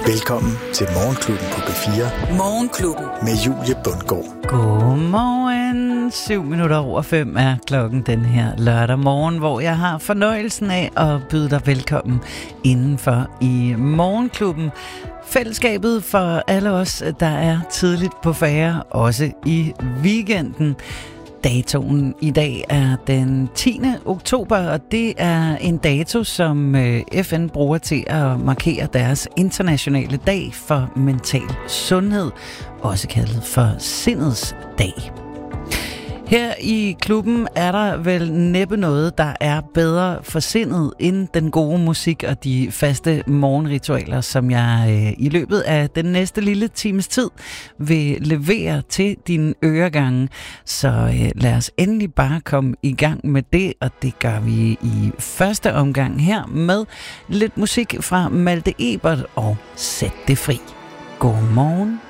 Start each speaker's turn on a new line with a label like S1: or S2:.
S1: Velkommen til Morgenklubben på B4.
S2: Morgenklubben.
S1: Med Julie Bundgaard.
S3: Godmorgen. 7:05 er klokken den her lørdag morgen, hvor jeg har fornøjelsen af at byde dig velkommen indenfor i Morgenklubben. Fællesskabet for alle os, der er tidligt på færre, også i weekenden. Datoen i dag er den 10. oktober, og det er en dato, som FN bruger til at markere deres internationale dag for mental sundhed, også kaldet for Sindets Dag. Her i klubben er der vel næppe noget, der er bedre for sindet end den gode musik og de faste morgenritualer, som jeg i løbet af den næste lille times tid vil levere til dine øregange. Så lad os endelig bare komme i gang med det, og det gør vi i første omgang her med lidt musik fra Malte Ebert og Sæt det fri. Godmorgen.